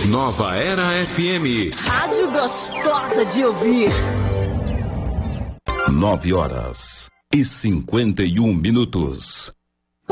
Nova Era FM. Rádio gostosa de ouvir. 9h51.